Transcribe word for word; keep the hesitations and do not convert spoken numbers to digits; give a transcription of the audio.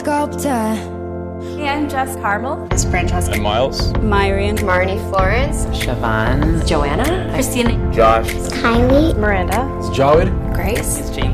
Sculptor. Hey, I'm Jess Carmel. It's Francesca. I'm Miles. Myrian. Marnie Florence. Siobhan. Joanna. Christina. Josh. It's Kylie. Miranda. It's Jawed. Grace. It's James.